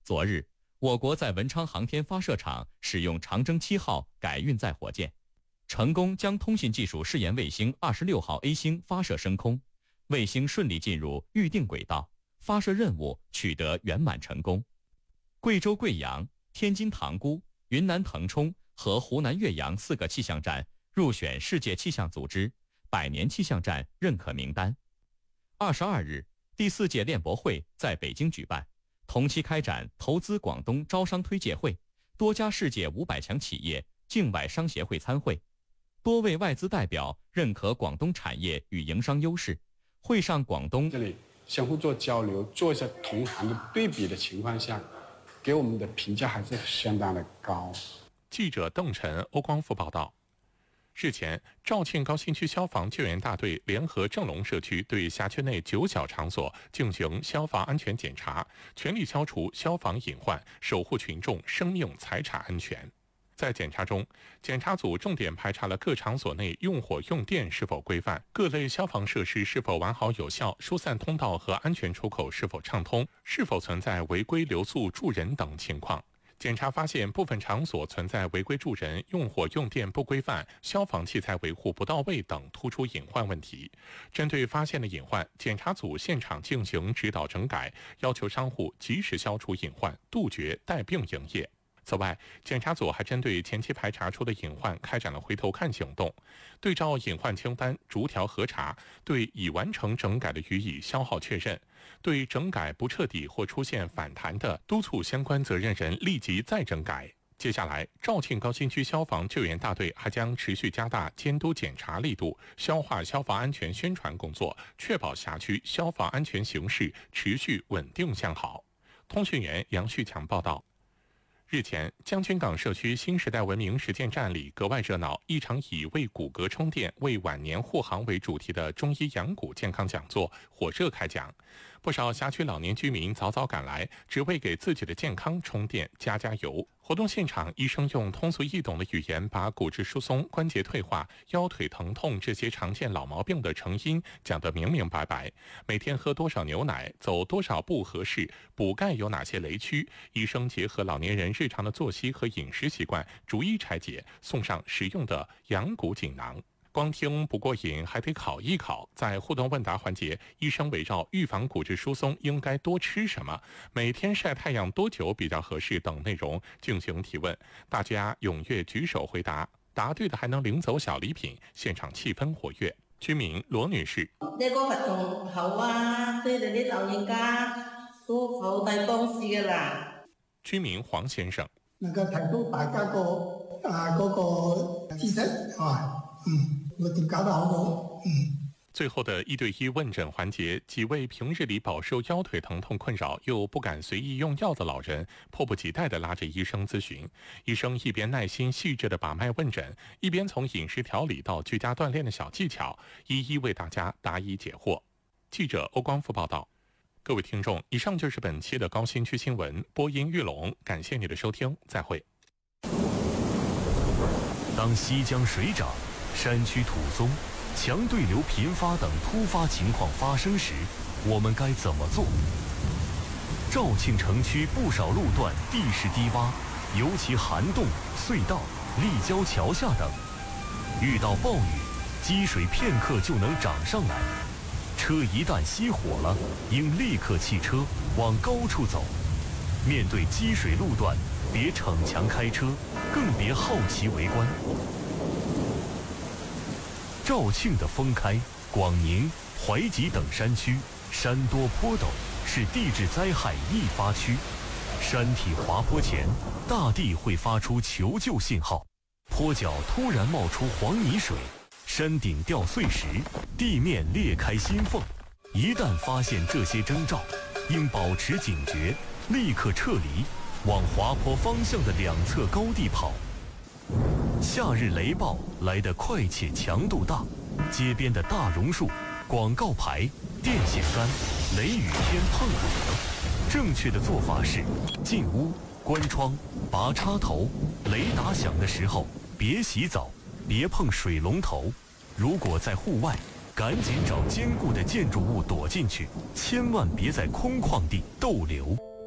昨日，我国在文昌航天发射场使用长征7号改运载火箭，成功将通信技术试验卫星26号 A 星发射升空，卫星顺利进入预定轨道，发射任务取得圆满成功。贵州贵阳、天津塘沽、云南腾冲和湖南岳阳4个气象站入选世界气象组织100年气象站认可名单。22日，第4届链博会在北京举办，同期开展投资广东招商推介会，多家世界500强企业境外商协会参会，多位外资代表认可广东产业与营商优势。会上，广东这里相互做交流，做一下同行的对比的情况下，给我们的评价还是相当的高。 记者邓晨、欧光复报道。日前，肇庆高新区消防救援大队联合正龙社区对辖区内9小场所进行消防安全检查，全力消除消防隐患，守护群众生命财产安全。在检查中，检查组重点排查了各场所内用火用电是否规范，各类消防设施是否完好有效，疏散通道和安全出口是否畅通，是否存在违规留宿住人等情况。检查发现，部分场所存在违规住人、用火用电不规范、消防器材维护不到位等突出隐患问题。针对发现的隐患，检查组现场进行指导整改，要求商户及时消除隐患，杜绝带病营业。此外，检查组还针对前期排查出的隐患开展了回头看行动，对照隐患清单逐条核查，对已完成整改的予以消耗确认，对整改不彻底或出现反弹的，督促相关责任人立即再整改。接下来，肇庆高新区消防救援大队还将持续加大监督检查力度，消化消防安全宣传工作，确保辖区消防安全形势持续稳定向好。通讯员杨旭强报道。日前，将军港社区新时代文明实践站里格外热闹，一场以为骨骼充电、为晚年护航为主题的中医养骨健康讲座火热开讲。不少辖区老年居民早早赶来，只为给自己的健康充电加油。活动现场，医生用通俗易懂的语言把骨质疏松、关节退化、腰腿疼痛这些常见老毛病的成因讲得明明白白。每天喝多少牛奶，走多少步合适，补钙有哪些雷区，医生结合老年人日常的作息和饮食习惯，逐一拆解，送上实用的养骨锦囊。光听不过瘾，还得考一考。在互动问答环节，医生围绕预防骨质疏松应该多吃什么、每天晒太阳多久比较合适等内容进行提问，大家踊跃举手回答，答对的还能领走小礼品，现场气氛活躍。居民羅女士： 呢個活動好啊，對你啲老人家都好大幫助㗎啦。 居民黃先生： 能夠提高大家嗰個知識啊。我點搞得好好。 最後的1對1問診環節，幾位平日裡飽受腰腿疼痛困擾又不敢隨意用藥的老人，迫不及待地拉着醫生諮詢。醫生一邊耐心細緻地把脈問診，一邊從飲食調理到居家鍛鍊的小技巧，一一為大家答疑解惑。記者歐光復報道。各位聽眾，以上就是本期的高新區新聞，播音玉龍，感謝你的收聽，再會。 當西江水漲、山區土鬆、強對流頻發等突發情況發生時，我們該怎麼做？肇慶城區不少路段地勢低洼，尤其涵洞、隧道、立交橋下等，遇到暴雨，積水片刻就能漲上來。車一旦熄火了，應立刻棄車，往高處走。面對積水路段，別逞強開車，更別好奇圍觀。肇慶的封開、廣寧、懷集等山區，山多坡陡，是地質災害易發區。山體滑坡前，大地會發出求救信號，坡腳突然冒出黃泥水，山頂掉碎石，地面裂開心縫。一旦發現這些徵兆，應保持警覺，立刻撤離，往滑坡方向的兩側高地跑。夏日雷暴來得快且強度大，街邊的大榕樹、廣告牌、電線桿，雷雨天碰不得。正確的做法是進屋、關窗、拔插頭。雷打響的時候，別洗澡，別碰水龍頭。如果在戶外，趕緊找堅固的建築物躲進去，千萬別在空曠地逗留。